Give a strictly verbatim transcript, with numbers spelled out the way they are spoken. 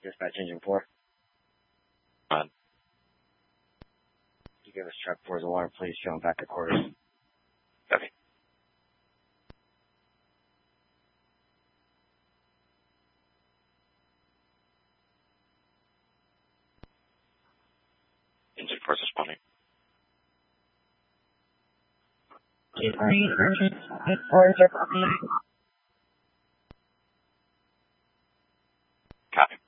Dispatch engine four. On. You give us truck four's alarm, please. Show him back to quarters. Okay. Engine force responding. Copy.